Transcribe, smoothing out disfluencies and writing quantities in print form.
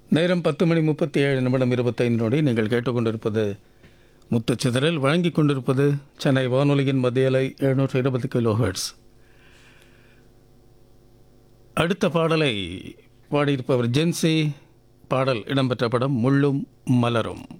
நேரம் 10:37 நீங்கள் கேட்டுக்கொண்டிருப்பது முத்துச்சிதறல். வழங்கிக் கொண்டிருப்பது சென்னை வானொலியின் மத்திய அலை 720 கிலோஹெர்ட்ஸ். அடுத்த பாடலை பாடியிருப்பவர் ஜென்சி. பாடல் இடம்பெற்ற படம் முள்ளும் மலரும்.